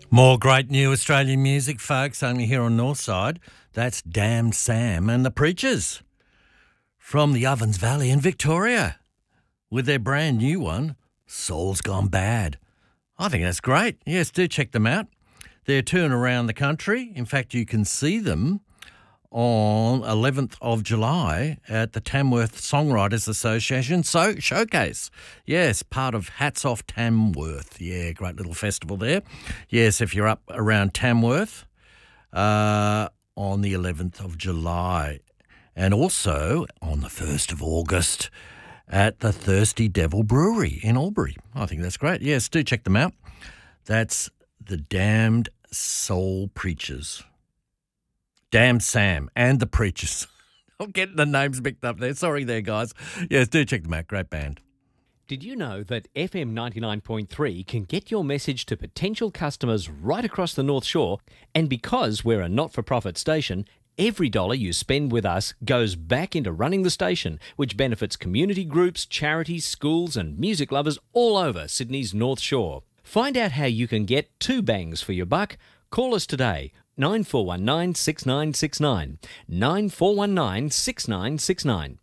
More great new Australian music, folks, only here on Northside. That's Damned Sam and the Preachers from the Ovens Valley in Victoria with their brand new one, Soul's Gone Bad. I think that's great. Yes, do check them out. They're touring around the country. In fact, you can see them on 11th of July at the Tamworth Songwriters Association Showcase. Yes, part of Hats Off Tamworth. Yeah, great little festival there. Yes, if you're up around Tamworth on the 11th of July. And also on the 1st of August at the Thirsty Devil Brewery in Albury. I think that's great. Yes, do check them out. That's the Damned Soul Preachers. Damned Sam and the Preachers. I'm getting the names mixed up there. Sorry there, guys. Yes, do check them out. Great band. Did you know that FM 99.3 can get your message to potential customers right across the North Shore? And because we're a not-for-profit station, every dollar you spend with us goes back into running the station, which benefits community groups, charities, schools and music lovers all over Sydney's North Shore. Find out how you can get two bangs for your buck. Call us today, 9419 6969, 9419 6969.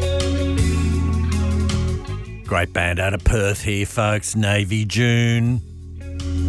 Great band out of Perth here, folks. Navy June.